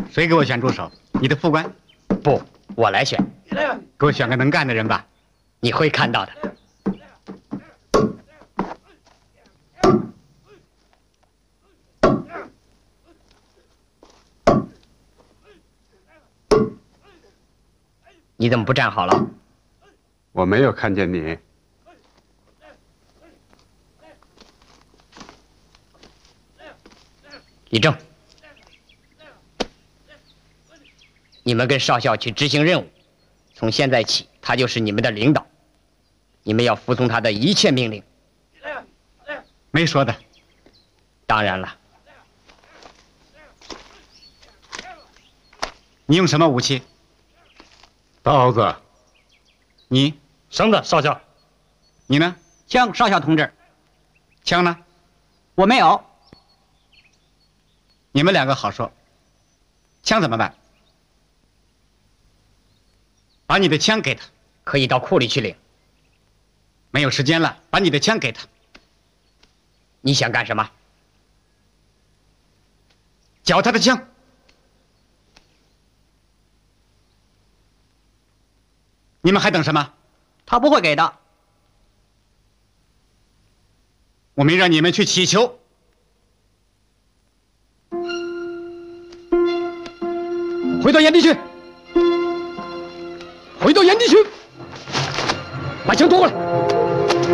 谁给我选助手？你的副官？ 不，我来选。 给我选个能干的人吧。 你会看到的。你怎么不站好了？ 我没有看见你。 立正。你们跟少校去执行任务，从现在起，他就是你们的领导，你们要服从他的一切命令。 没说的。 当然了。 你用什么武器？ 刀子。 你？ 绳子，少校。 你呢？ 枪，少校同志。 枪呢？ 我没有。 你们两个好说。枪怎么办？把你的枪给他。 可以到库里去领。 没有时间了，把你的枪给他。 你想干什么？ 缴他的枪。你们还等什么？ 他不会给的。 我没让你们去乞求。回到原地去。回到原地去。把枪夺过来。